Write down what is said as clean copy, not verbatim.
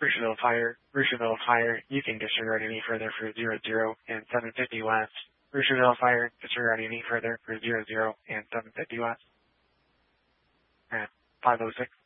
Rushville Fire, you can disregard any further for 00 and 750 west. Rushville Fire, disregard any further for 00 and 750 west. At 506.